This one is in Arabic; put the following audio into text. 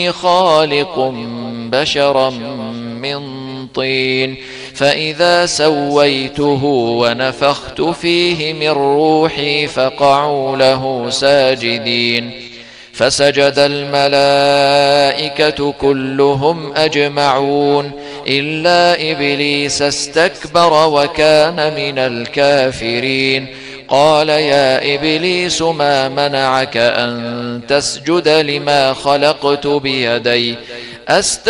خالق بشرا من طين فإذا سويته ونفخت فيه من روحي فقعوا له ساجدين فسجد الملائكة كلهم أجمعون إلا إبليس استكبر وكان من الكافرين قال يا إبليس ما منعك أن تسجد لما خلقت بيدي